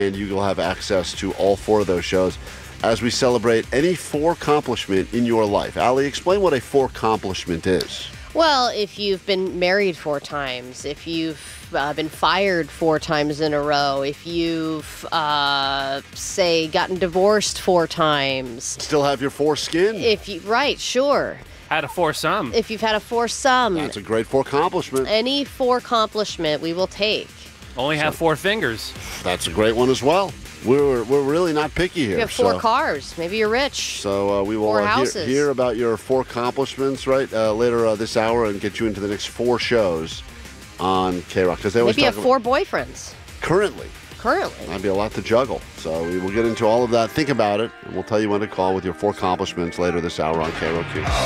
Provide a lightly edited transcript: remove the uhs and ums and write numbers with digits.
and you will have access to all 4 of those shows as we celebrate any 4 accomplishment in your life. Allie, explain what a 4 accomplishment is. Well, if you've been married 4 times, if you've been fired 4 times in a row, if you've, say, gotten divorced 4 times. Still have your foreskin? Right, sure. Had a foursome. If you've had a foursome. That's a great 4 accomplishment. Any 4 accomplishment we will take. Only have 4 fingers. That's a great one as well. We're really not picky here. You have 4 cars. Maybe you're rich. So we will 4 houses. hear about your 4 accomplishments later this hour and get you into the next 4 shows on K-Rock. Because they always Maybe you have 4 boyfriends. Currently. That'd be a lot to juggle. So we will get into all of that. Think about it, and we'll tell you when to call with your 4 accomplishments later this hour on KROQ.